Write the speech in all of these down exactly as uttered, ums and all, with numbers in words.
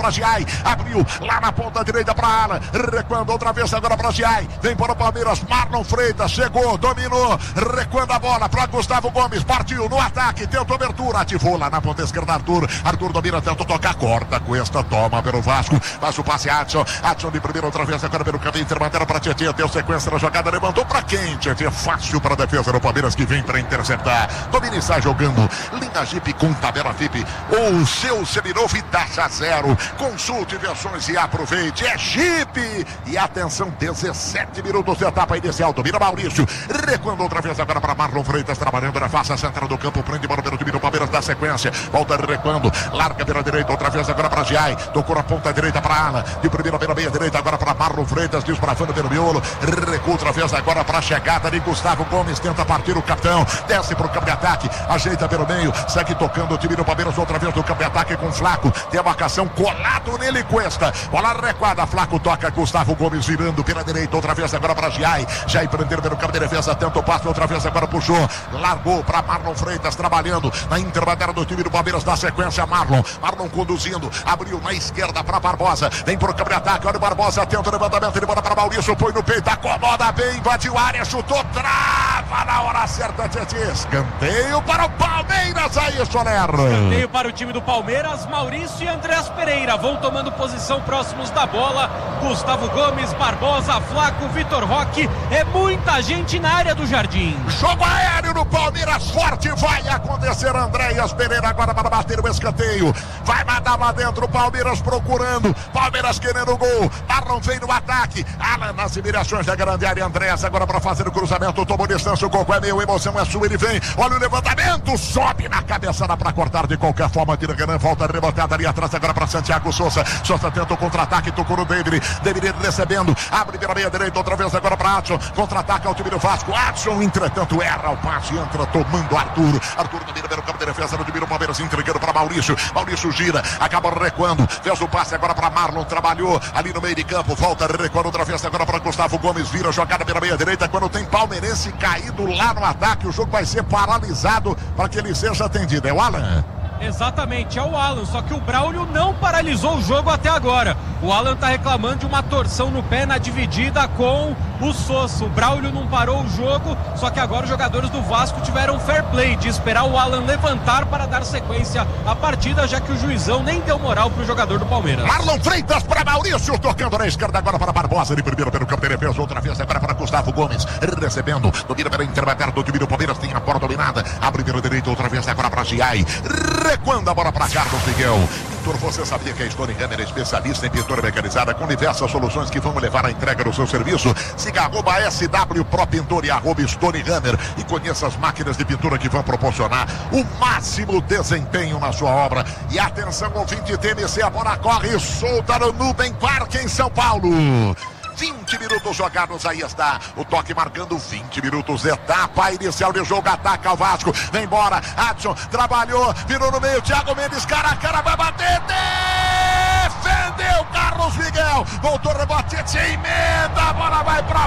para Giai, abriu lá na ponta direita para Alan, recuando outra vez agora para Giai, vem para o Palmeiras, Marlon Freitas, chegou, dominou, recuando a bola para Gustavo Gomes, partiu no ataque, tentou abertura, ativou lá na ponta esquerda Arthur, Arthur domina, tenta tocar, corta, Cuesta, toma pelo Vasco, faz o passe Adson, Adson de primeira outra vez agora pelo caminho, interbandeira para Tietchan, deu sequência na jogada, levantou para quem? Tietchan, fácil para a defesa do Palmeiras que vem para interceptar, domina e sai jogando, linha Jeep com tabela F I P, ou o seu seminovo e taxa zero, consulte versões e aproveite, é Jeep, e atenção, dezessete minutos de etapa inicial, domina Maurício, recuando outra vez agora para Marlon Freitas, trabalhando na face central do campo, prende bola pelo time do Palmeiras, dá sequência, volta recuando, larga pela direita, outra vez agora para Giai, tocou na ponta direita para Alan, de primeira pela meia direita, agora para Marlon Freitas, desbravando pelo miolo, recua outra vez agora para a chegada de Gustavo Gomes, tenta partir o capitão, desce para o campo de ataque, ajeita pelo meio, segue tocando o time do Palmeiras, outra vez no campo de ataque com Flaco, tem a marcação colado nele, Cuesta, bola recuada, Flaco toca, Gustavo Gomes virando pela direita, outra vez agora para Giai, Giai prendendo pelo campo de defesa, tenta o passe, outra vez agora puxou, largou para Marlon Freitas, trabalhando na interbandeira do time do Palmeiras, na sequência Marlon, Marlon conduzindo, abriu na esquerda para Barbosa, vem pro campo de ataque, olha o Barbosa, tenta o levantamento, ele bola para Maurício, põe no peito, acomoda bem, invadiu a área, chutou, trava na hora certa, Tietchan, escanteio para o Palmeiras, aí Soler. Escanteio para o time do Palmeiras, Maurício e Andrés Pereira vão tomando posição próximos da bola, Gustavo Gomes, Barbosa, Flaco, Vitor Roque, é muita gente na área do Jardim. Jogo aéreo no Palmeiras, forte, vai acontecer, Andrés Pereira agora para bater o escanteio, vai mandar lá dentro, o Palmeiras procurando, Palmeiras querendo o gol, Marlon vem no ataque, Alan nas imediações da grande área, Andrés agora para fazer o cruzamento, tomou distância, o coco é meu, emoção é sua, ele vem, olha o levantamento, sobe na cabeçada para cortar de qualquer forma, tira Renan, volta rebotada ali atrás agora para Santiago Souza, Souza tenta o contra-ataque, tocou no David, David recebendo, abre pela meia direita, outra vez agora para Adson, contra-ataque ao time do Vasco, Adson entretanto erra o passe, entra tomando Arthur, Arthur domina pelo campo de defesa do time do Palmeiras, entregando para Maurício, Maurício gira, acaba recuando, fez o passe agora para Marlon, trabalhou ali no meio de campo, volta recuando outra vez agora para Gustavo Gomes, vira jogada pela meia direita, quando tem palmeirense caído lá no ataque, o jogo vai ser paralisado para que ele seja atendido, é o Alan. Exatamente, é o Alan, só que o Braulio não paralisou o jogo até agora. O Alan tá reclamando de uma torção no pé na dividida com o Sosso. O Braulio não parou o jogo, só que agora os jogadores do Vasco tiveram fair play de esperar o Alan levantar para dar sequência à partida, já que o juizão nem deu moral pro jogador do Palmeiras. Marlon Freitas para Maurício, tocando na esquerda agora para Barbosa, de primeiro pelo campo de defesa, outra vez agora para Gustavo Gomes, recebendo, domina pela interbater do time do Palmeiras, tem a bola dominada, abre pela direita, outra vez agora para Giai, recuando a bola para Carlos Miguel. Pintor, você sabia que a Stone Hammer é especialista em pintura mecanizada com diversas soluções que vão levar à entrega do seu serviço? Siga arroba S W Pro Pintor e arroba Stone Hammer e conheça as máquinas de pintura que vão proporcionar o máximo desempenho na sua obra. E atenção, ouvinte T M C, a bola corre solta no Nubem Parque em São Paulo. vinte minutos jogados, aí está o toque marcando vinte minutos, etapa inicial de jogo, ataca o Vasco, vem embora, Adson trabalhou, virou no meio, Thiago Mendes, cara a cara, vai bater, defendeu Carlos Miguel, voltou rebote, emenda, a bola vai pra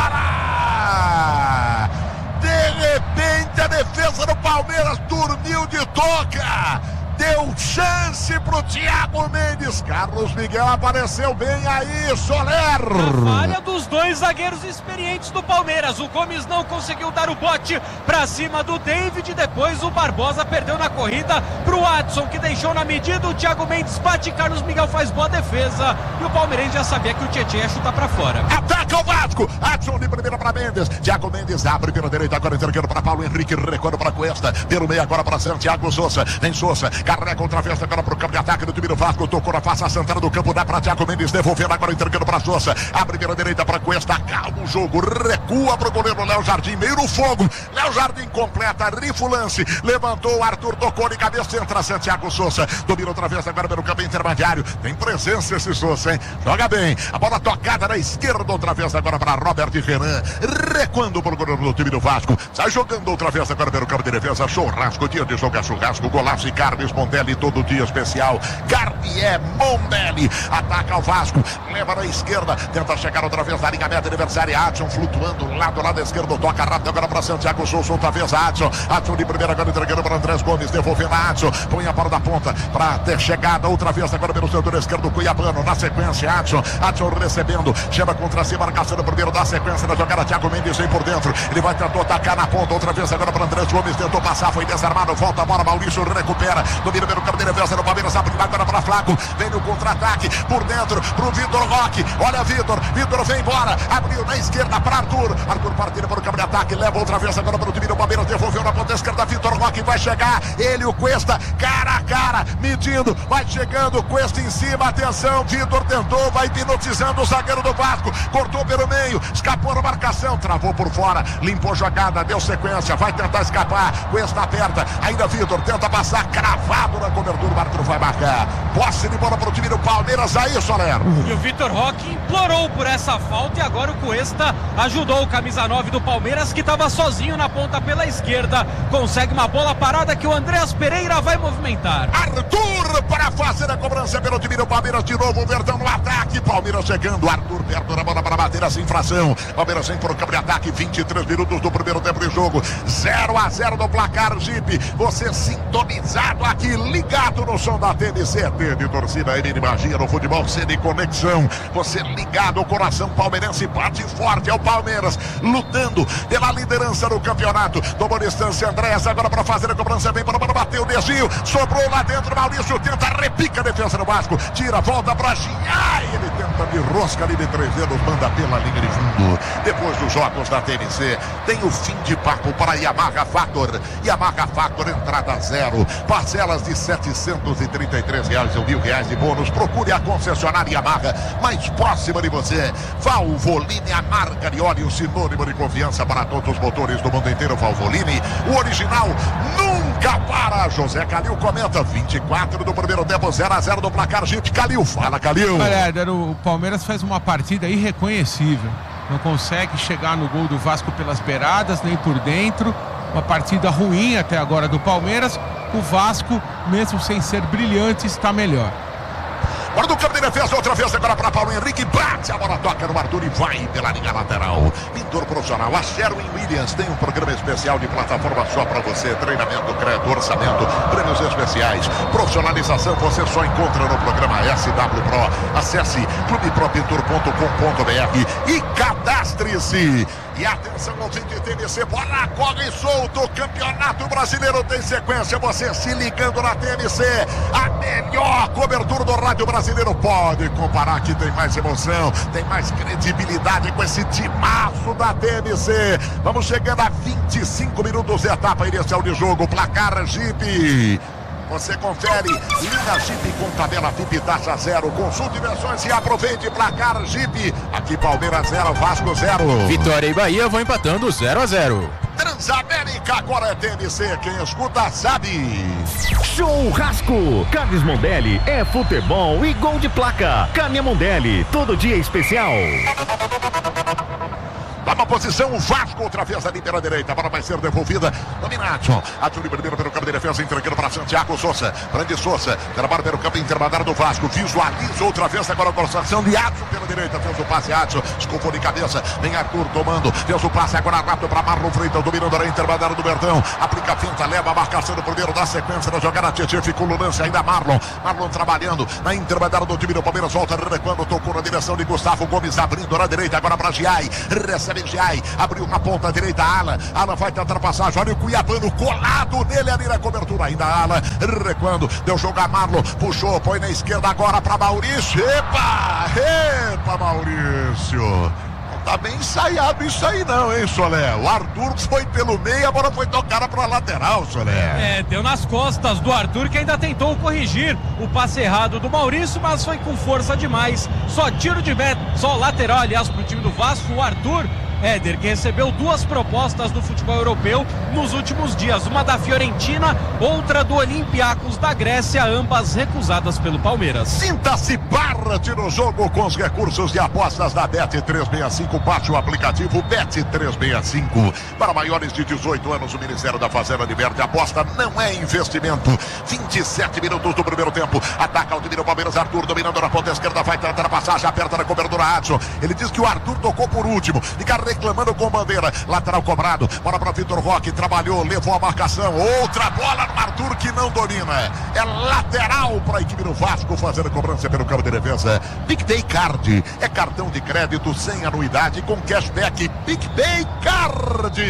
fora, de repente a defesa do Palmeiras dormiu de toca, deu chance pro Thiago Mendes, Carlos Miguel apareceu bem aí, Soler. A falha dos dois zagueiros experientes do Palmeiras, o Gomes não conseguiu dar o bote pra cima do David, depois o Barbosa perdeu na corrida pro Adson, que deixou na medida, o Thiago Mendes bate, Carlos Miguel faz boa defesa, e o palmeirense já sabia que o Tietchan ia chutar pra fora. Ataca o Vasco, Adson de primeira pra Mendes, Thiago Mendes abre pela direita, agora entregando pra Paulo Henrique, recuando pra Cuesta, pelo meio agora pra Santiago Souza, vem Souza, carrega outra vez agora pro campo de ataque do time do Vasco, tocou na face a Santana do campo, dá pra Thiago Mendes, devolvendo agora entregando pra Souza, abre pela direita pra Cuesta, calma o jogo, recua pro goleiro Léo Jardim, meio no fogo, Léo Jardim completa, rifa o lance, levantou o Arthur, tocou de cabeça, entra Santiago Souza, domina outra vez agora pelo campo intermediário, tem presença esse Souza, hein, joga bem, a bola tocada na esquerda outra vez vez agora para Robert Renan. Recuando para o goleiro do time do Vasco. Sai jogando outra vez agora pelo campo de defesa. Churrasco, dia de jogar churrasco. Golaço e Carnes Mondelli, todo dia especial. Carnier Mondelli. Ataca o Vasco. Leva na esquerda. Tenta chegar outra vez na linha meta adversária. Adson flutuando lado, lado esquerdo. Toca rápido agora para Santiago Souza. Outra vez Adson. Adson de primeira agora entregando para Andrés Gomes. Devolvendo a Adson. Põe a bola da ponta para ter chegada. Outra vez agora pelo setor esquerdo. Cuiabano. Na sequência, Adson. Adson recebendo. Chama contra si. Marcação no primeiro da sequência da jogada. Thiago Mendes vem por dentro. Ele vai tentar atacar na ponta. Outra vez agora para Andrés Gomes. Tentou passar. Foi desarmado. Volta a bola. Maurício recupera. Domina pelo campo de defesa no Palmeiras. Abre agora para Flaco. Vem no contra-ataque. Por dentro. Para o Vitor Roque. Olha Vitor. Vitor vem embora. Abriu na esquerda para Arthur. Arthur partida para o campo de ataque. Leva outra vez agora para o time do Palmeiras. Devolveu na ponta esquerda. Vitor Roque vai chegar. Ele, o Cuesta. Cara a cara. Medindo. Vai chegando. Cuesta em cima. Atenção. Vitor tentou. Vai hipnotizando o zagueiro do Vasco. Cortou pelo meio. Escapou na marcação. Travou por fora. Limpou jogada. Deu sequência. Vai tentar escapar. Cuesta aperta. Ainda Vitor tenta passar. Cravado na cobertura. O árbitro vai marcar. Posse de bola para o time do Palmeiras. Aí, Soler. E o Vitor Roque implorou por essa falta. E agora o Cuesta ajudou o camisa nove do Palmeiras, que estava sozinho na ponta pela esquerda. Consegue uma bola parada que o Andreas Pereira vai movimentar. Arthur para fazer a cobrança pelo time do Palmeiras. De novo o Verdão no ataque. Palmeiras chegando. Arthur perto da bola para bater essa infração. Palmeiras vem para o campo de ataque. vinte e três minutos do primeiro tempo de jogo. zero a zero no placar, Jeep. Você sintonizado aqui, ligado no som da T N C. T de torcida, M de magia no futebol, C de conexão. Você ligado, o coração palmeirense bate forte. É o Palmeiras lutando pela liderança do campeonato. Tomou distância Andrés agora para fazer a cobrança. Vem para bater o desvio. Sobrou lá dentro. Maurício tenta, repica a defesa do Vasco. Tira, volta para Ginhai. Ele tenta de rosca ali de três dedos. Manda pela linha de fundo. Depois dos jogos da T N C, tem o fim de papo para Yamaha Factor. Yamaha Factor, entrada zero. Parcelas de setecentos e trinta e três reais ou mil reais de bônus. Procure a concessionária Yamaha mais próxima de você. Valvoline, a marca de óleo, sinônimo de confiança para todos os motores do mundo inteiro. Valvoline, o original nunca para. José Calil comenta. vinte e quatro do primeiro tempo, zero a zero do placar. Gente, Calil, fala Calil. Olha, o Palmeiras faz uma partida irreconhecível. Não consegue chegar no gol do Vasco pelas beiradas, nem por dentro. Uma partida ruim até agora do Palmeiras. O Vasco, mesmo sem ser brilhante, está melhor. Bora do campo de defesa, outra vez agora para Paulo Henrique. Bate, a bola toca no Arthur e vai pela linha lateral. Pintor profissional, a Sherwin Williams tem um programa especial de plataforma só para você. Treinamento, crédito, orçamento, prêmios especiais, profissionalização. Você só encontra no programa S W Pro. Acesse clube pro pintor ponto com ponto b r e cadastre-se. E atenção ao time de T N C, bola corre solto, o Campeonato Brasileiro tem sequência, você se ligando na T N C, a melhor cobertura do rádio brasileiro. Pode comparar que tem mais emoção, tem mais credibilidade com esse timaço da T N C. Vamos chegando a vinte e cinco minutos de etapa inicial de jogo, placar Jeep. Você confere, linha Jeep com tabela F I P taxa zero. Consulte versões e aproveite placar Jeep. Aqui Palmeiras zero, Vasco zero. Vitória e Bahia vão empatando zero a zero. Transamérica, agora é T N C. Quem escuta sabe. Churrasco. Carnes Mondelli é futebol e gol de placa. Carne Mondelli, todo dia especial. Dá uma posição, o Vasco outra vez ali pela direita, a bola vai ser devolvida. Domina Adson, Adson primeiro pelo campo de defesa, entregando para Santiago Souza. Brande Souza, trabalha pelo campo intermediário do Vasco, visualiza outra vez agora a construção de Adson pela direita, fez o passe Adson, escovou de cabeça, vem Arthur tomando, fez o passe agora rápido para Marlon Freitas, dominando a intermediária do Bertão, aplica a finta, leva a marcação do primeiro da sequência da jogada, Tietchan ficou no lance ainda Marlon, Marlon trabalhando na intermediária do time do Palmeiras, volta recuando, tocou na direção de Gustavo Gomes, abrindo na direita agora para Giai, recebe Giai, abriu na ponta direita, Alan, Alan vai tentar passagem, olha o Cuiabano colado nele ali na cobertura, ainda Alan, recuando, deu jogo a Marlon, puxou, põe na esquerda agora para Maurício, epa, epa Maurício, tá bem ensaiado isso aí não, hein, Solé? O Arthur foi pelo meio, a bola foi tocada pra lateral, Solé. É, deu nas costas do Arthur, que ainda tentou corrigir o passe errado do Maurício, mas foi com força demais. Só tiro de meta, só lateral, aliás, pro time do Vasco. O Arthur Éder, que recebeu duas propostas do futebol europeu nos últimos dias, uma da Fiorentina, outra do Olympiacos da Grécia, ambas recusadas pelo Palmeiras. Sinta-se Barrett no jogo com os recursos de apostas da Bet trezentos e sessenta e cinco. Baixe o aplicativo Bet trezentos e sessenta e cinco. Para maiores de dezoito anos, o Ministério da Fazenda diverte. Aposta não é investimento. vinte e sete minutos do primeiro tempo. Ataca o time do Palmeiras. Arthur dominando na ponta esquerda. Vai tentar a passagem. Aperta na cobertura. Adson. Ele diz que o Arthur tocou por último. Fica reclamando com bandeira. Lateral cobrado. Bola para Vitor Roque. Trabalhou. Levou a marcação. Outra bola no Arthur que não domina. É lateral para a equipe do Vasco fazendo cobrança pelo campo de defesa. PicPay Card. É cartão de crédito sem anuidade com cashback. PicPay Card.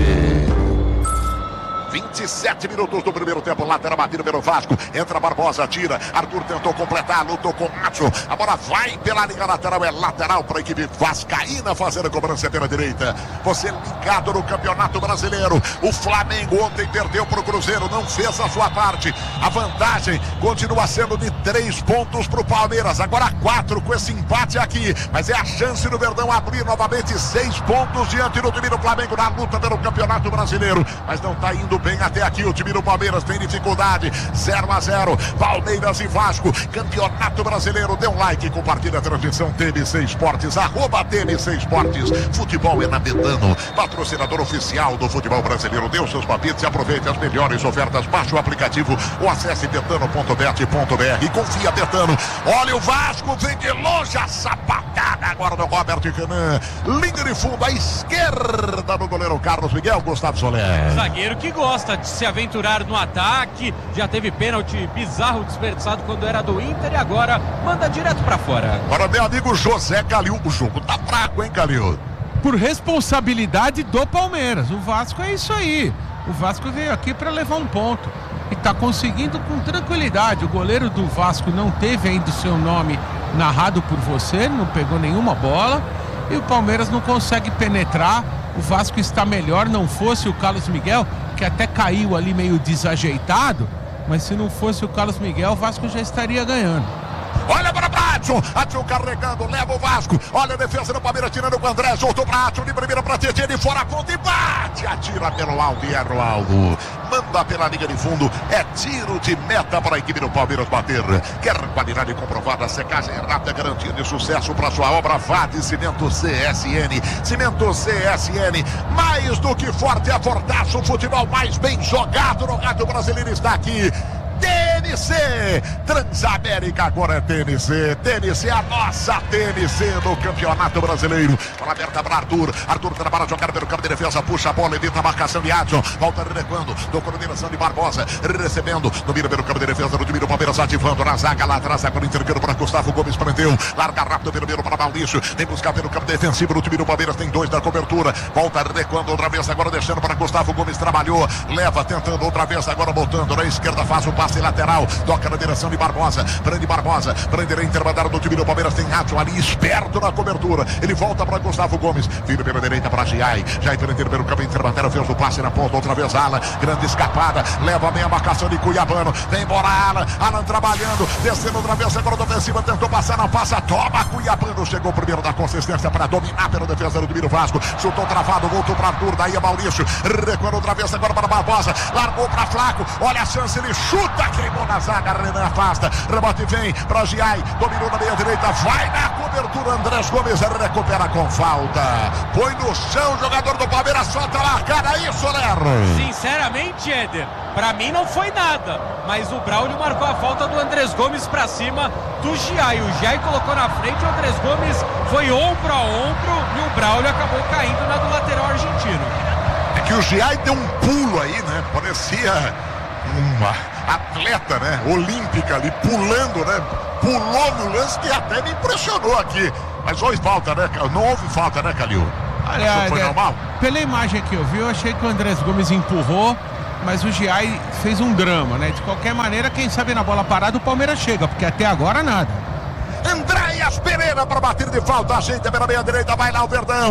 vinte e sete minutos do primeiro tempo, lateral batido pelo Vasco, entra Barbosa, tira, Arthur tentou completar, lutou com Adson, a bola vai pela linha lateral, é lateral para a equipe vascaína fazendo a cobrança pela direita. Você ligado no Campeonato Brasileiro, o Flamengo ontem perdeu para o Cruzeiro, não fez a sua parte, a vantagem continua sendo de três pontos para o Palmeiras, agora quatro com esse empate aqui, mas é a chance do Verdão abrir novamente seis pontos diante do time do Flamengo na luta pelo Campeonato Brasileiro, mas não está indo bem até aqui, o time do Palmeiras tem dificuldade, zero a zero, Palmeiras e Vasco, Campeonato Brasileiro. Dê um like, compartilha a transmissão. T M C Esportes, arroba T M C Esportes, futebol é na Betano, patrocinador oficial do futebol brasileiro. Dê os seus palpites e aproveite as melhores ofertas, baixe o aplicativo ou acesse betano ponto bet ponto b r. Confia, Betano. Olha o Vasco, vem de longe a sapatada agora do Robert Renan, linha de fundo à esquerda do goleiro Carlos Miguel. Gustavo Soler, zagueiro que gosta de se aventurar no ataque, já teve pênalti bizarro desperdiçado quando era do Inter e agora manda direto pra fora. Agora, meu amigo José Calil, o jogo tá fraco, hein, Calil? Por responsabilidade do Palmeiras, o Vasco é isso aí, o Vasco veio aqui para levar um ponto e tá conseguindo com tranquilidade. O goleiro do Vasco não teve ainda o seu nome narrado por você, não pegou nenhuma bola e o Palmeiras não consegue penetrar. O Vasco está melhor, não fosse o Carlos Miguel, que até caiu ali meio desajeitado, mas se não fosse o Carlos Miguel, o Vasco já estaria ganhando. Olha para Adson, Adson carregando, leva o Vasco, olha a defesa do Palmeiras tirando com o André, soltou para Adson, de primeira para Tietchan, de fora a ponta e bate, atira pelo alto e erra o alvo, manda pela linha de fundo, é tiro de meta para a equipe do Palmeiras bater. Quer qualidade comprovada, secagem rápida, garantia de sucesso para sua obra, vá de Cimento C S N, Cimento C S N, mais do que forte, é fortaço, o futebol mais bem jogado no rádio brasileiro está aqui. T N C, Transamérica agora é T N C, T N C, a nossa T N C no Campeonato Brasileiro. Bola aberta para Arthur, Arthur trabalha, jogar pelo campo de defesa, puxa a bola, evita a marcação de Adson, volta recuando, do coordenação de Barbosa, recebendo, domina pelo campo de defesa do time do Palmeiras, ativando na zaga lá atrás, agora entregando para Gustavo Gomes, prendeu, larga rápido pelo meio para Maurício, vem buscar pelo campo defensivo do time do Palmeiras, tem dois da cobertura, volta recuando outra vez, agora deixando para Gustavo Gomes, trabalhou, leva, tentando outra vez, agora botando na esquerda, faz o passe lateral, toca na direção de Barbosa, prende Barbosa, prende a intermediária do time do Palmeiras, tem Adson ali, esperto na cobertura, ele volta para Gustavo Gomes, vira pela direita para Giai, Giai prendendo pelo campo intermediário, fez o passe na ponta, outra vez Alan, grande escapada, leva bem a marcação de Cuiabano, vem embora Alan, Alan trabalhando, descendo outra vez, agora da ofensiva, tentou passar, não passa, toma Cuiabano, chegou primeiro da consistência para dominar pela defesa do time do Vasco, chutou travado, voltou para Arthur, daí é Maurício, recuando outra vez agora para Barbosa, largou para Flaco, olha a chance, ele chuta, queimou na zaga, Renan afasta, rebote vem para Giai, dominou na meia direita, vai na cobertura, Andrés Gomes recupera com falta, põe no chão o jogador do Palmeiras, solta a marcada aí, Soler. Sinceramente, Éder, pra mim não foi nada, mas o Braulio marcou a falta do Andrés Gomes pra cima do Giai, o Giai colocou na frente, o Andrés Gomes foi ombro a ombro e o Braulio acabou caindo na do lateral argentino. É que o Giai deu um pulo aí, né, parecia uma atleta, né, olímpica ali, pulando, né, pulou no lance que até me impressionou aqui, mas houve falta, né, não houve falta, né, Calil? Aliás, foi é, normal? Pela imagem que eu vi, eu achei que o Andrés Gomes empurrou, mas o Giai fez um drama, né, de qualquer maneira, quem sabe na bola parada o Palmeiras chega, porque até agora nada. Andréas Pereira para bater de falta, ajeita pela meia direita, vai lá o Verdão,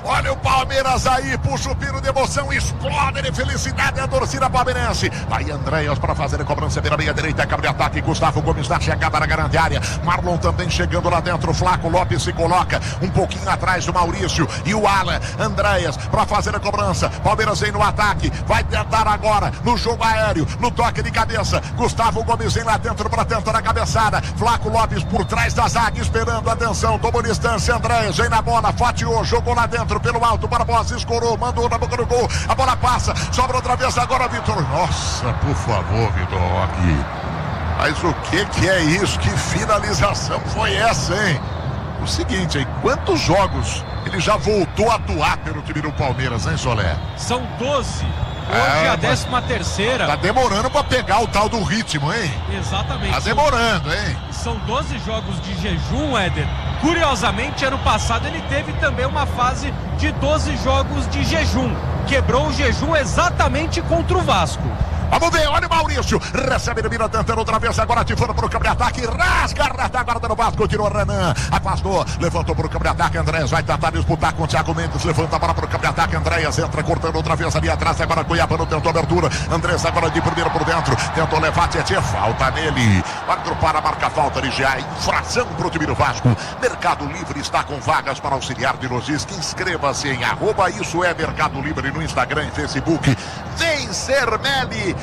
Olha o Palmeiras aí, puxa o pino de emoção, explode de felicidade a torcida palmeirense. Aí Andréas para fazer a cobrança pela meia direita, cabe de ataque, Gustavo Gomes na chegada na grande área. Marlon também chegando lá dentro, Flaco Lopes se coloca um pouquinho atrás do Maurício e o Alan. Andréas para fazer a cobrança, Palmeiras vem no ataque, vai tentar agora no jogo aéreo, no toque de cabeça. Gustavo Gomes vem lá dentro para tentar a cabeçada. Flaco Lopes por trás da zaga, esperando, atenção, tomou distância. Andréas vem na bola, fatiou, jogou lá dentro pelo alto, Barbosa escorou, mandou na boca do gol, a bola passa, sobra outra vez agora, Vitor. Nossa, por favor, Vitor Roque. Mas o que que é isso? Que finalização foi essa, hein? O seguinte, hein? Quantos jogos ele já voltou a atuar pelo time do Palmeiras, hein, Solé? São doze. Hoje é a décima terceira. Tá demorando pra pegar o tal do ritmo, hein? Exatamente. Tá demorando, hein? São doze jogos de jejum, Éder. Curiosamente, ano passado ele teve também uma fase de doze jogos de jejum. Quebrou o jejum exatamente contra o Vasco. Vamos ver, olha o Maurício, recebe no Mira, tentando outra vez, agora ativando para o campo de ataque, rasga a retaguarda no Vasco, tirou Renan, afastou, levantou para o campo de ataque, Andréas vai tentar disputar com o Thiago Mendes, levanta a bola para o campo de ataque, Andréas entra cortando outra vez ali atrás, agora Cuiabano tentou abertura, Andréas agora de primeiro por dentro, tentou levar Tietê, falta nele, árbitro para, marca falta de Gia, infração para o time do Vasco. Mercado Livre está com vagas para auxiliar de logística, inscreva-se em arroba isso é Mercado Livre no Instagram e Facebook, vem ser Meli.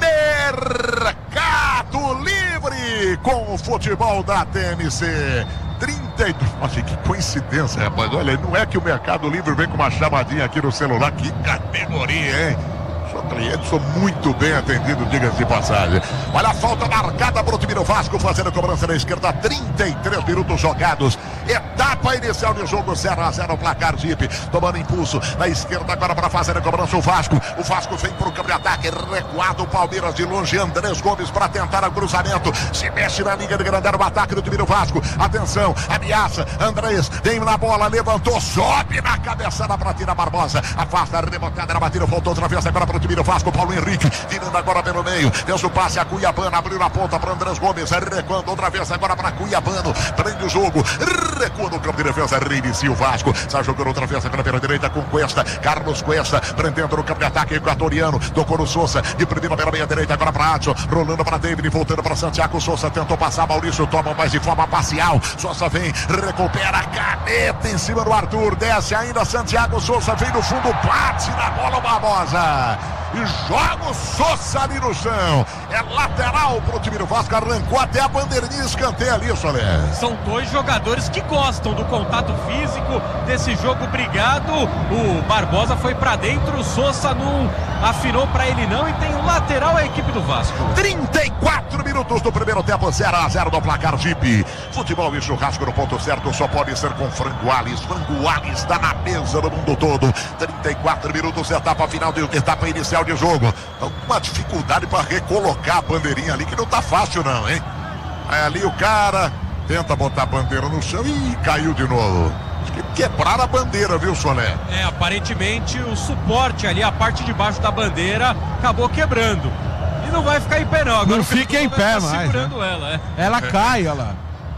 Mercado Livre com o futebol da T M C. trinta e dois. Nossa, que coincidência, rapaz. Olha, não é que o Mercado Livre vem com uma chamadinha aqui no celular. Que categoria, hein? Sou cliente, sou muito bem atendido, diga-se de passagem. Olha a falta marcada para o time do Vasco, fazendo a cobrança na esquerda, trinta e três minutos jogados. Etapa inicial de jogo, zero a zero, placar Jeep, tomando impulso na esquerda agora para fazer a cobrança o Vasco. O Vasco vem para o campo de ataque, recuado o Palmeiras de longe, Andrés Gomes para tentar o cruzamento, se mexe na linha de grandar o ataque do time do Vasco. Atenção, ameaça, Andrés vem na bola, levantou, sobe na cabeçada para tirar Barbosa, afasta a rebotada na batida, voltou outra vez agora para o time do Vasco, Paulo Henrique, virando agora pelo meio, fez o passe a Cuiabano, abriu na ponta para Andrés Gomes, recuando outra vez agora para Cuiabano, prende o jogo, recua no campo de defesa, reinicia o Vasco, está jogando outra vez agora pela direita com Cuesta, Carlos Cuesta, prendendo no campo de ataque equatoriano, tocou no Sousa, de primeira pela meia direita agora para Adson, rolando para David, voltando para Santiago, Sousa tentou passar, Maurício toma, mas de forma parcial, Sousa vem, recupera a caneta em cima do Arthur, desce ainda Santiago, Sousa vem no fundo, bate na bola o Barbosa, e joga o Sousa ali no chão, é lateral pro time do Vasco, arrancou até a bandeirinha, escanteio ali, Solé. São dois jogadores que gostam do contato físico, desse jogo brigado. O Barbosa foi pra dentro, o Sousa não afinou pra ele não, e tem um lateral a equipe do Vasco. trinta e quatro minutos do primeiro tempo, zero a zero no placar Jeep. Futebol e churrasco no ponto certo só pode ser com Frango Alves. Frango Alves está na mesa do mundo todo. trinta e quatro minutos, etapa final, de, etapa inicial de jogo. Uma dificuldade para recolocar a bandeirinha ali, que não tá fácil não, hein? Aí ali o cara tenta botar a bandeira no chão e caiu de novo. Acho que quebraram a bandeira, viu, Solé? É, aparentemente o suporte ali, a parte de baixo da bandeira, acabou quebrando. E não vai ficar em pé não. Agora não fica em pé mais, segurando né? ela, é. Ela é. cai, ela.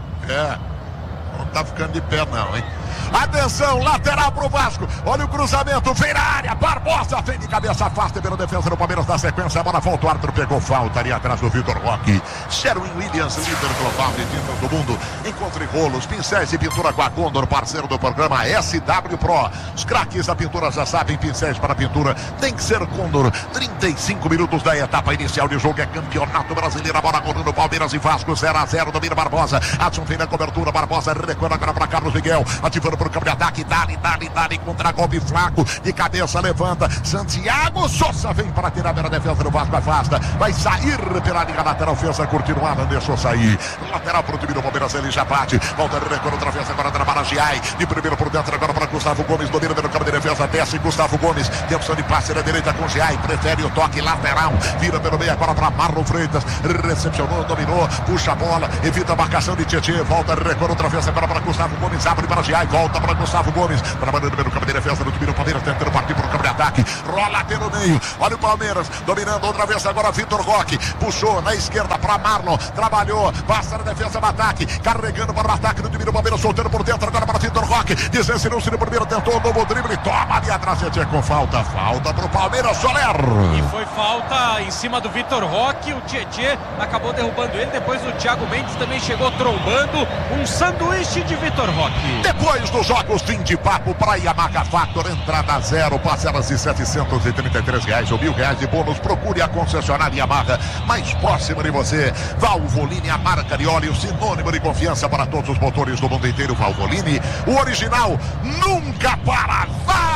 É, não tá ficando de pé não, hein? Atenção, lateral pro Vasco. Olha o cruzamento, vem na área. Barbosa vem de cabeça, afasta pela defesa do Palmeiras na sequência. A bola volta, o Arthur pegou falta ali atrás do Vitor Roque. Sherwin Williams, líder global de tintas do mundo. Encontre rolos, pincéis e pintura com a Condor, parceiro do programa S W Pro. Os craques da pintura já sabem, pincéis para pintura tem que ser Condor. trinta e cinco minutos da etapa inicial de jogo, é campeonato brasileiro. A bola correndo, Palmeiras e Vasco, zero a zero, domina Barbosa. Adson vem na cobertura, Barbosa recuando agora para Carlos Miguel, ativando para o campo de ataque, dali, dali, dali, contra golpe Flaco, de cabeça, levanta, Santiago Sousa vem para tirar a defesa do Vasco, afasta, vai sair pela linha lateral, fez a continuada, deixou sair, lateral para o time do Palmeiras, ele já bate, volta a recuar outra vez, agora trabalha Giai, de primeiro por dentro, agora para Gustavo Gomes, domina pelo campo de defesa, desce Gustavo Gomes, tem opção de passe na direita com Giai, prefere o toque lateral, vira pelo meio agora para Marlon Freitas, recepcionou, dominou, puxa a bola, evita a marcação de Tietê, volta a recuar outra vez, agora para Gustavo Gomes, abre para Giai, volta para Gustavo Gomes, trabalhando pelo campo de defesa do time do Palmeiras, tentando partir para o campo de ataque, rola pelo meio, olha o Palmeiras, dominando outra vez agora Vitor Roque, puxou na esquerda para Marlon, trabalhou, passa na defesa do ataque, carregando para o ataque do time do Palmeiras, Palmeiras soltando por dentro, agora para Vitor Roque. Desensinou-se no primeiro, tentou um novo drible. Toma ali atrás, Tietê com falta. Falta pro Palmeiras, Soler. E foi falta em cima do Vitor Roque. O Tietê acabou derrubando ele. Depois o Thiago Mendes também chegou trombando. Um sanduíche de Vitor Roque. Depois dos jogos, fim de papo para Yamaha Factor. Entrada zero, parcelas de setecentos e trinta e três reais ou mil reais de bônus. Procure a concessionária Yamaha mais próxima de você. Valvoline, a marca de óleo, sinônimo de confiança para todos os motores do mundo inteiro. Valvoline, o original nunca para.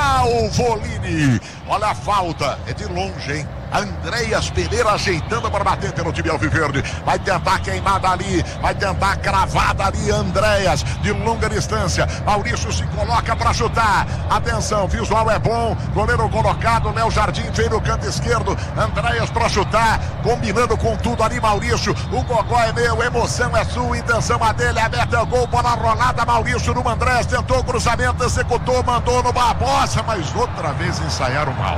Valvoline. Olha a falta, é de longe, hein? Andréas Pereira ajeitando para bater pelo time alviverde. Vai tentar queimada ali, vai tentar cravada ali, Andréas, de longa distância. Maurício se coloca para chutar. Atenção, visual é bom. Goleiro colocado, Léo Jardim vem no canto esquerdo. Andréas para chutar, combinando com tudo ali, Maurício. O gogó é meu, emoção é sua, intenção a dele. A meta é o gol, bola rolada. Maurício no Andréas, tentou o cruzamento, executou, mandou no Barbosa, mas outra vez ensaiaram mal.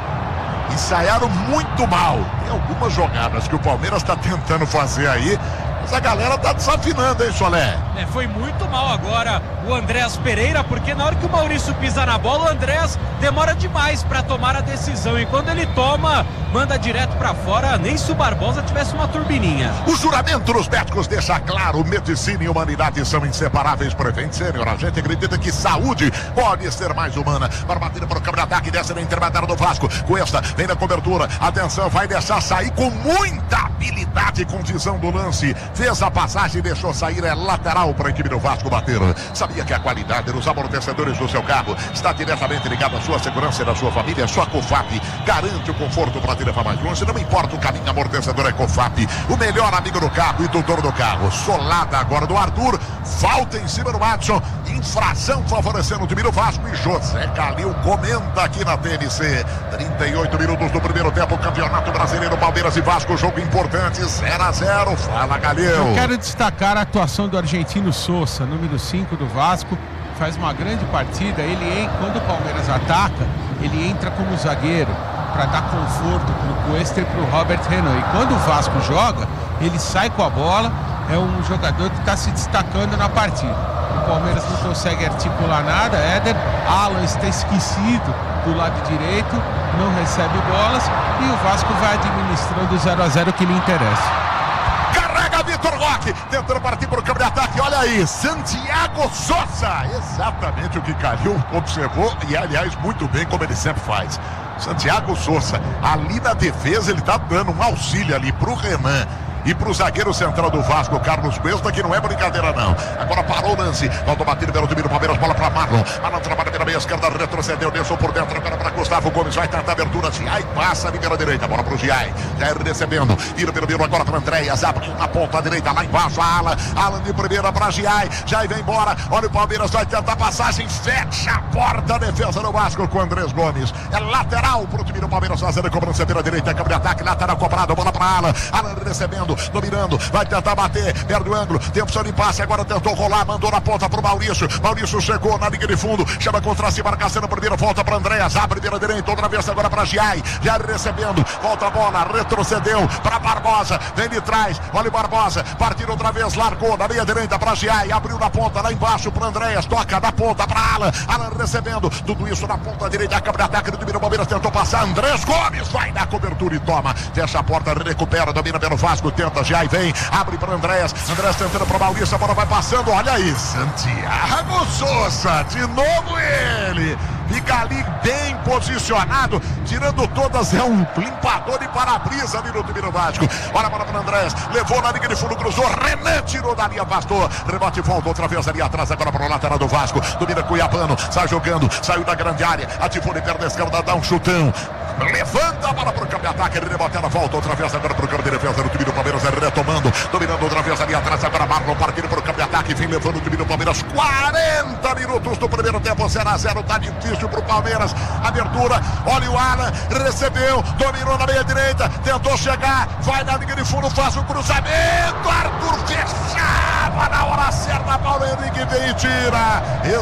Ensaiaram muito mal. Tem algumas jogadas que o Palmeiras está tentando fazer aí, mas a galera tá desafinando, hein, Solé? É, foi muito mal agora o Andréas Pereira, porque na hora que o Maurício pisa na bola, o Andréas demora demais para tomar a decisão. E quando ele toma, manda direto para fora, nem se o Barbosa tivesse uma turbininha. O juramento dos médicos deixa claro: medicina e humanidade são inseparáveis. Prevent Senior, a gente acredita que saúde pode ser mais humana. Para bater para o campo de ataque, desce na intermediária do Vasco. Cuesta vem na cobertura, atenção, vai deixar sair com muita habilidade, com visão do lance. Fez a passagem e deixou sair, é lateral para a equipe do Vasco bater. Sabia que a qualidade dos amortecedores do seu carro está diretamente ligada à sua segurança e da sua família? Só a Cofap garante o conforto para te levar mais longe. Não importa o caminho, amortecedor é Cofap, o melhor amigo do carro e tutor do carro. Solada agora do Arthur, falta em cima do Watson, infração favorecendo o time do Vasco. E José Calil comenta aqui na T N C. trinta e oito minutos do primeiro tempo, Campeonato Brasileiro, Palmeiras e Vasco, jogo importante, zero a zero. Fala, Calil. Eu quero destacar a atuação do argentino Sosa, número cinco do Vasco. Faz uma grande partida. Ele, quando o Palmeiras ataca, ele entra como zagueiro para dar conforto para o Cuesta e para o Robert Renan. E quando o Vasco joga, ele sai com a bola. É um jogador que está se destacando na partida. O Palmeiras não consegue articular nada. Éder, Alan está esquecido do lado direito, não recebe bolas e o Vasco vai administrando o zero a zero que lhe interessa. Carrega Vitor Roque, tentando partir para o campo de ataque. Olha aí, Santiago Sosa. Exatamente o que Calil observou e, aliás, muito bem, como ele sempre faz. Santiago Sosa, ali na defesa, ele está dando um auxílio ali para o Renan e pro zagueiro central do Vasco, Carlos Cuesta, que não é brincadeira não. Agora parou o lance, volta a bater pelo time do Palmeiras, bola pra Marlon. Marlon trabalha pela meia esquerda, retrocedeu, deixou por dentro, agora pra Gustavo Gomes, vai tentar abertura, Giai passa ali pela direita, bola pro Giai, Giai recebendo, vira pelo meio agora pra Andréas, abre na ponta direita, lá embaixo, a Alan, Alan de primeira pra Giai, Giai vem embora, olha o Palmeiras, vai tentar passagem, fecha a porta, a defesa do Vasco com Andrés Gomes, é lateral pro time do Palmeiras, fazendo cobrança pela direita, câmbio de ataque, lateral cobrado, bola pra Alan, Alan recebendo, dominando, vai tentar bater, perde o ângulo, tem opção de passe, agora tentou rolar, mandou na ponta pro Maurício, Maurício chegou na linha de fundo, chama contra si, marcação na primeira, volta para Andréas, abre pela direita, outra vez agora para Giai, Giai recebendo, volta a bola, retrocedeu para Barbosa, vem de trás, olha o Barbosa, partiu outra vez, largou na linha direita para Giai, abriu na ponta, lá embaixo para Andréas, toca na ponta para Alan, Alan recebendo, tudo isso na ponta direita, a câmera de ataque do time do Palmeiras, tentou passar, Andrés Gomes vai na cobertura e toma, fecha a porta, recupera, domina pelo Vasco, tenta Giai, vem, abre para Andréas, Andréas tentando para Maurício, a bola vai passando, olha aí, Santiago Sosa, de novo ele, fica ali bem posicionado, tirando todas, é um limpador de para-brisa ali no time do Vasco, olha a bola para Andréas, levou na linha de fundo, cruzou, Renan tirou da linha, afastou, rebote e volta outra vez ali atrás, agora para o lateral do Vasco, domina Cuiabano, sai jogando, saiu da grande área, ativou de perna esquerda, dá um chutão, levanta a bola para o campo de ataque, ele rebota, ela volta outra vez agora para o campo de defesa do time do Palmeiras, retomando, dominando outra vez ali atrás, agora Marlon partindo para o campo de ataque, vem levando o time do Palmeiras, quarenta minutos do primeiro tempo, zero a zero, tá difícil para o Palmeiras, abertura, olha o Alan, recebeu, dominou na meia direita, tentou chegar, vai na linha de fundo, faz o cruzamento, Arthur fechava na hora certa, Paulo Henrique vem e tira,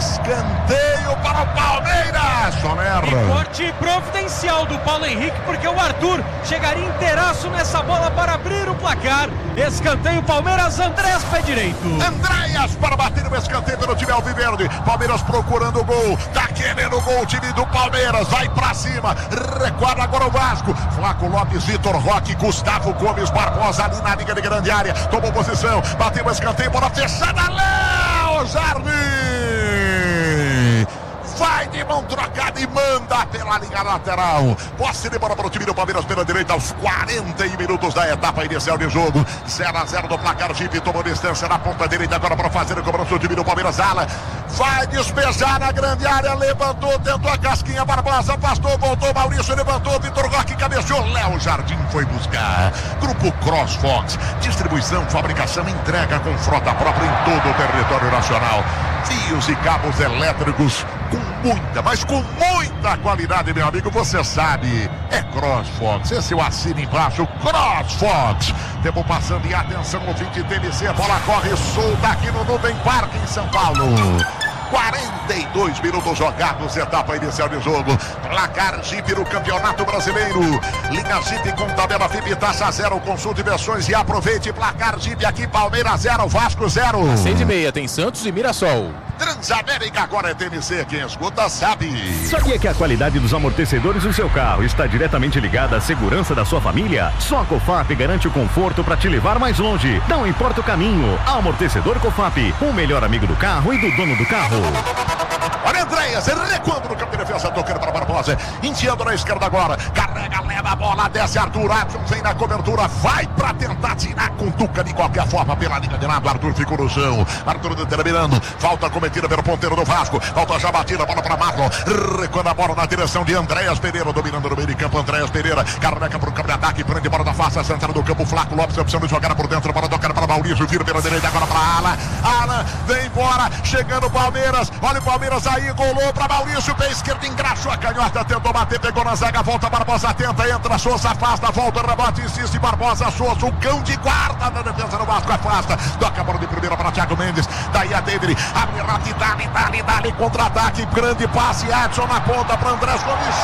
escanteio para o Palmeiras, Soler. E corte providencial do Paulo Henrique, porque o Arthur chegaria inteiraço nessa bola para abrir o placar, escanteio Palmeiras, Andrés pé direito. Andréas para bater o escanteio pelo alviverde. Palmeiras procurando o gol, tá querendo o gol, o time do Palmeiras, vai pra cima, recuada agora o Vasco. Flaco Lopes, Vitor Roque, Gustavo Gomes, Barbosa ali na linha de grande área, tomou posição, bateu o escanteio, bola fechada, Léo Jardim! Vai de mão trocada e manda pela linha lateral. Posse de bola para o time do Palmeiras pela direita aos quarenta minutos da etapa inicial de jogo. zero a zero do placar. Gipe tomou distância na ponta direita agora para fazer a cobrança do time do Palmeiras. Ala vai despejar na grande área. Levantou, tentou a casquinha. Barbosa afastou, voltou. Maurício levantou. Vitor Roque cabeceou. Léo Jardim foi buscar. Grupo CrossFox. Distribuição, fabricação, entrega com frota própria em todo o território nacional. Fios e cabos elétricos com muita, mas com muita qualidade, meu amigo, você sabe, é CrossFox, esse é o assino embaixo, CrossFox. Tempo passando e atenção, o vinte T N C, a bola corre solta aqui no Nuvem Parque em São Paulo. quarenta e dois minutos jogados, etapa inicial de jogo. Placar Jeep no Campeonato Brasileiro. Linha Jeep com tabela F I B, taxa zero, consulte versões e aproveite. Placar Jeep aqui, Palmeiras zero, Vasco zero. Às seis e meia tem Santos e Mirassol. Transamérica agora é T N C, quem escuta sabe. Sabia que a qualidade dos amortecedores do seu carro está diretamente ligada à segurança da sua família? Só a Cofap garante o conforto para te levar mais longe. Não importa o caminho. Amortecedor Cofap, o melhor amigo do carro e do dono do carro. Olha Andréas, recuando no campo de defesa, tocando para Barbosa, enfiando na esquerda agora, carrega, leva a bola, desce Arthur, Adson vem na cobertura, vai para tentar tirar com Tuca de qualquer forma pela linha de lado, Arthur ficou no chão, Arthur determinando, falta cometida pelo ponteiro do Vasco, falta já batida, bola para Marlon, recuando a bola na direção de Andréas Pereira, dominando no meio de campo, Andréas Pereira, carrega para o campo de ataque, prende bola da face, central do campo, Flaco Lopes, opção de jogar por dentro, bola tocar para Maurício, vira pela direita, agora para Alan, Alan, vem embora, chegando o Palmeiras, olha o Palmeiras aí, golou para Maurício, pé esquerdo, engraxou a canhota, tentou bater, pegou na zaga, volta Barbosa, tenta, entra, Souza, afasta, volta, rebote, insiste, Barbosa, Souza, o cão de guarda na defesa do Vasco, afasta, toca a bola de primeira para Thiago Mendes, daí a David, abre rápido, dali, dali, dali, contra-ataque, grande passe, Adson na ponta para Andrés Gomes,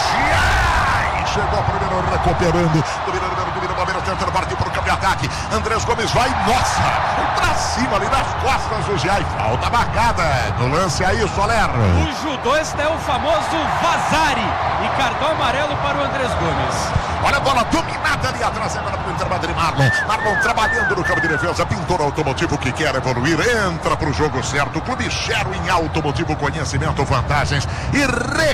ai, chegou primeiro recuperando, dominando, dominando, Palmeiras tentando partir para o campo de ataque, Andrés Gomes vai, nossa, pra cima ali nas costas do Giai, falta marcada no lance aí, Soler. O judô, este é o famoso Vazari, e cartão amarelo para o Andrés Gomes. Olha a bola dominada ali atrás, agora para o Intervado de Marlon. Marlon trabalhando no campo de defesa, pintor automotivo que quer evoluir, entra para o jogo certo. Clube Sherwin Automotivo, conhecimento, vantagens e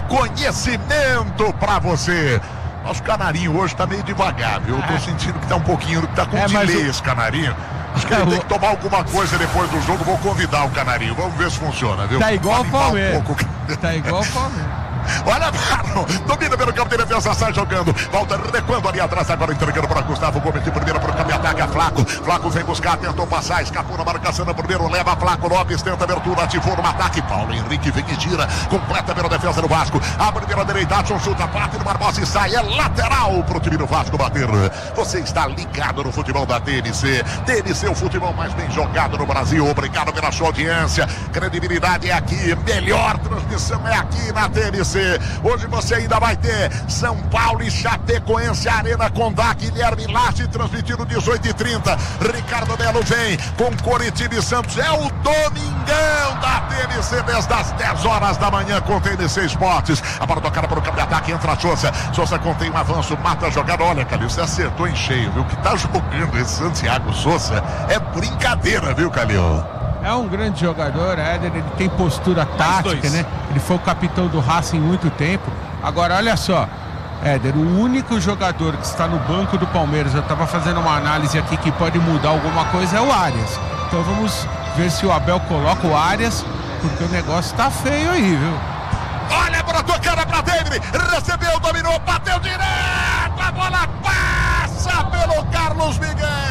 reconhecimento para você. Nosso canarinho hoje tá meio devagar, viu? Eu tô sentindo que tá um pouquinho, que tá com é, delay o... esse canarinho. Acho que ele tem que tomar alguma coisa depois do jogo. Vou convidar o canarinho, vamos ver se funciona, viu? Tá igual o Palmeiras. Um pouco... Tá igual o Palmeiras. Olha, Marlon, domina pelo campo de defesa, sai jogando, volta recuando ali atrás, agora entregando para Gustavo Gomes de primeira para o campo de ataque, a Flaco, Flaco vem buscar, tentou passar, escapou na marcação no primeiro, leva Flaco Lopes, tenta abertura, ativou no ataque, Paulo Henrique vem e tira, completa pela defesa do Vasco, abre pela direita, Adson chuta, bate no Barbosa e sai, é lateral pro time do Vasco bater. Você está ligado no futebol da T N C, T N C, o futebol mais bem jogado no Brasil, obrigado pela sua audiência, credibilidade é aqui, melhor transmissão é aqui na T N C. Hoje você ainda vai ter São Paulo e Chapecoense, Arena Condá, Guilherme Lache, transmitido dezoito e trinta. Ricardo Melo vem com Coritiba e Santos. É o domingão da T N C, desde as dez horas da manhã com T N C Esportes. A bola tocada para o campo de ataque, entra a Souza. Souza contém um avanço, mata a jogada. Olha, Calil, você acertou em cheio, viu? Que tá jogando esse Santiago Souza é brincadeira, viu, Calil? É um grande jogador, Éder, ele tem postura tática, né? Ele foi o capitão do Racing muito tempo. Agora, olha só, Éder, o único jogador que está no banco do Palmeiras, eu estava fazendo uma análise aqui que pode mudar alguma coisa, é o Arias. Então vamos ver se o Abel coloca o Arias, porque o negócio tá feio aí, viu? Olha para tocada para David, recebeu, dominou, bateu direto, a bola passa pelo Carlos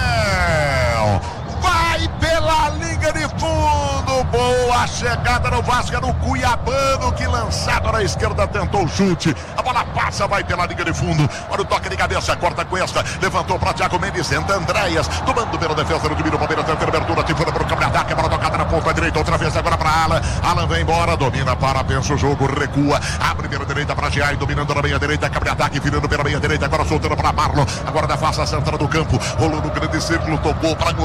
Miguel. Vai pela linha de fundo, boa chegada no Vasco, no Cuiabano, que lançado na esquerda tentou o chute, a bola passa, vai pela linha de fundo, olha o toque de cabeça, corta com esta, levantou para Thiago Mendes, entra Andréas, tomando pela defesa do time do Palmeiras, tenta abertura, tifuna para o campo de ataque, a bola tocada na ponta direita, outra vez agora para Alan, Alan vem embora, domina, para, pensa o jogo, recua, abre pela direita para Giai, dominando na meia direita, campo de ataque, virando pela meia direita, agora soltando para Marlon, agora da face a central do campo, rolou no grande círculo, tocou para